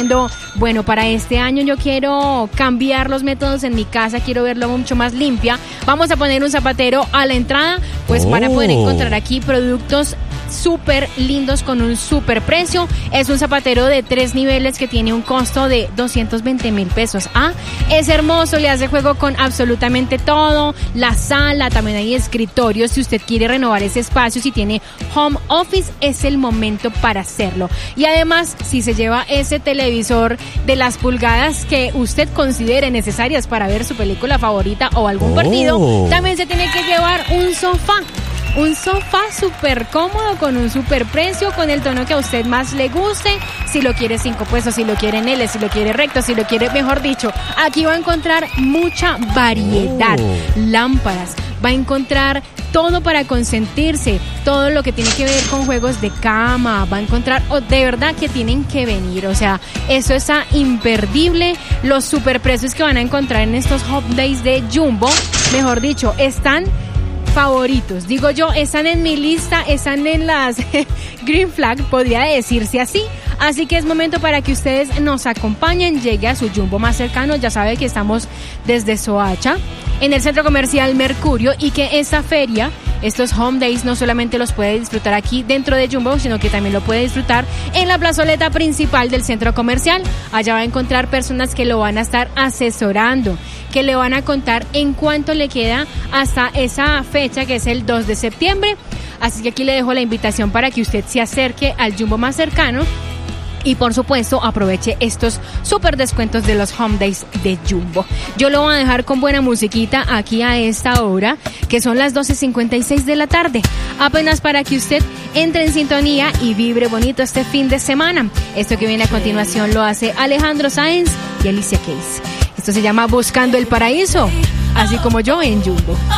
diciendo, bueno, para este año yo quiero cambiar los métodos en mi casa, quiero verlo mucho más limpia, vamos a poner un zapatero a la entrada, pues para poder encontrar aquí productos súper lindos con un súper precio. Es un zapatero de 3 niveles que tiene un costo de 220,000 pesos. Es hermoso, le hace juego con absolutamente todo. La sala, también hay escritorios. Si usted quiere renovar ese espacio, si tiene home office, es el momento para hacerlo. Y además, si se lleva ese televisor de las pulgadas que usted considere necesarias para ver su película favorita o algún partido, también se tiene que llevar un sofá. Un sofá súper cómodo con un súper precio, con el tono que a usted más le guste. Si lo quiere 5 puestos, si lo quiere en L, si lo quiere recto, si lo quiere, mejor dicho, aquí va a encontrar mucha variedad. Lámparas, va a encontrar todo para consentirse, todo lo que tiene que ver con juegos de cama, va a encontrar, de verdad que tienen que venir, o sea, eso está imperdible. Los super precios que van a encontrar en estos Hot Days de Jumbo, mejor dicho, están favoritos, digo yo, están en mi lista, están en las Green Flag, podría decirse así. Así que es momento para que ustedes nos acompañen, llegue a su Jumbo más cercano. Ya sabe que estamos desde Soacha, en el Centro Comercial Mercurio, y que esta feria, estos Home Days, no solamente los puede disfrutar aquí dentro de Jumbo, sino que también lo puede disfrutar en la plazoleta principal del centro comercial. Allá va a encontrar personas que lo van a estar asesorando, que le van a contar en cuánto le queda hasta esa fecha, que es el 2 de septiembre. Así que aquí le dejo la invitación para que usted se acerque al Jumbo más cercano y, por supuesto, aproveche estos súper descuentos de los Home Days de Jumbo. Yo lo voy a dejar con buena musiquita aquí a esta hora, que son las 12:56 de la tarde. Apenas para que usted entre en sintonía y vibre bonito este fin de semana. Esto que viene a continuación lo hace Alejandro Sáenz y Alicia Keys. Esto se llama Buscando el Paraíso, así como yo en Jumbo.